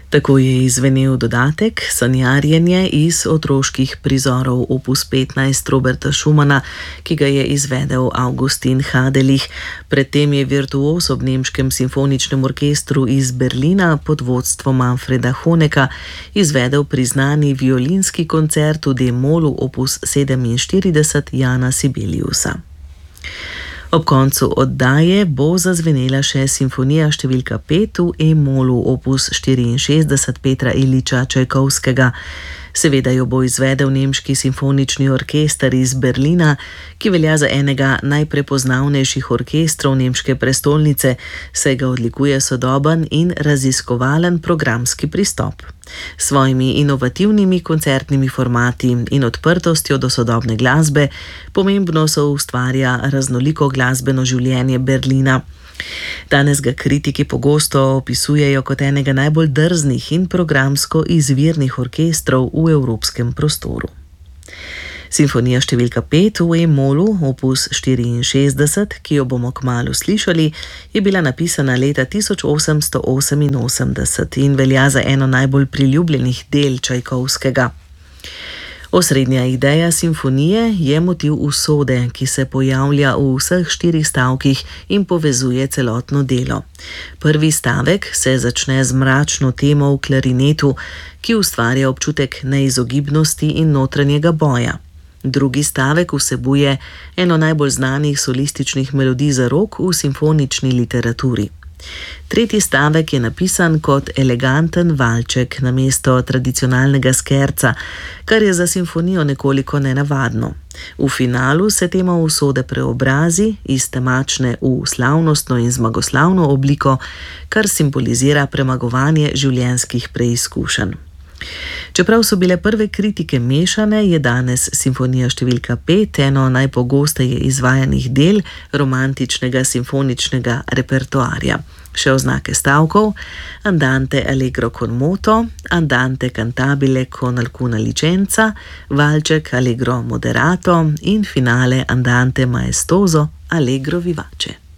Tako je izvenel dodatek Sanjarjenje iz otroških prizorov opus 15 Roberta Schumana, ki ga je izvedel Augustin Hadelich. Predtem je virtuoz ob nemškem simfoničnem orkestru iz Berlina pod vodstvom Manfreda Honeka izvedel priznani violinski koncert v D-molu opus 47 Jana Sibeliusa. Ob koncu oddaje bo zazvenela še simfonija številka 5 v E-molu opus 64 Petra Iljiča Čajkovskega. Seveda jo bo izvedel nemški simfonični orkester iz Berlina, ki velja za enega najprepoznavnejših orkestrov nemške prestolnice, saj ga odlikuje sodoben in raziskovalen programski pristop. S svojimi inovativnimi koncertnimi formati in odprtostjo do sodobne glasbe pomembno soustvarja raznoliko glasbeno življenje Berlina. Danes ga kritiki pogosto opisujejo kot enega najbolj drznih in programsko izvirnih orkestrov v evropskem prostoru. Simfonija številka 5 v E-molu opus 64, ki jo bomo kmalu slišali, je bila napisana leta 1888 in velja za eno najbolj priljubljenih del Čajkovskega. Osrednja ideja simfonije je motiv usode, ki se pojavlja v vseh 4 stavkih in povezuje celotno delo. Prvi stavek se začne z mračno temo v klarinetu, ki ustvarja občutek neizogibnosti in notranjega boja. Drugi stavek vsebuje eno najbolj znanih solističnih melodij za rok v simfonični literaturi. Tretji stavek je napisan kot eleganten valček namesto tradicionalnega skerca, kar je za simfonijo nekoliko nenavadno. V finalu se tema usode preobrazi iz temačne v slavnostno in zmagoslavno obliko, kar simbolizira premagovanje življenjskih preizkušenj. Čeprav so bile prve kritike mešane, je danes simfonija številka 5 eno najpogosteje izvajanih del romantičnega simfoničnega repertoarja. Še oznake stavkov: andante allegro con moto, andante cantabile con alcuna licenza, valček allegro moderato in finale andante maestoso allegro vivace.